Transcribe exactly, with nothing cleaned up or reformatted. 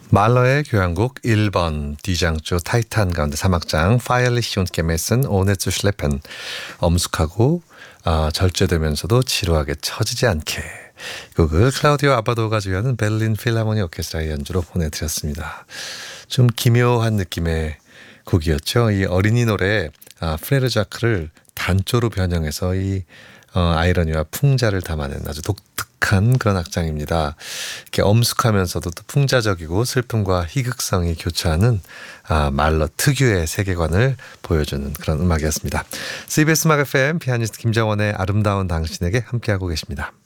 말러의 교향곡 일 번 디장조 타이탄 가운데 삼 악장 Feierlich und gemessen ohne zu schleppen, 엄숙하고 어, 절제되면서도 지루하게 처지지 않게, 곡을 클라우디오 아바도가 주연은 베를린 필하모니 오케스트라의 연주로 보내드렸습니다. 좀 기묘한 느낌의 곡이었죠. 이 어린이 노래 아, 프레르자크를 단조로 변형해서 이 어, 아이러니와 풍자를 담아낸 아주 독특한 그런 악장입니다. 이렇게 엄숙하면서도 또 풍자적이고 슬픔과 희극성이 교차하는 아, 말러 특유의 세계관을 보여주는 그런 음악이었습니다. 씨비에스 음악 에프엠 피아니스트 김정원의 아름다운 당신에게 함께하고 계십니다.